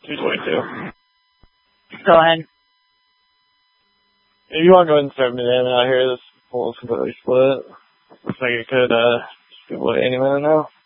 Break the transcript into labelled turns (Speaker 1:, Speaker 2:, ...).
Speaker 1: 222.
Speaker 2: Go ahead.
Speaker 1: If you want to go ahead and start me out here, this pool's completely split. Looks like it could, split any minute now.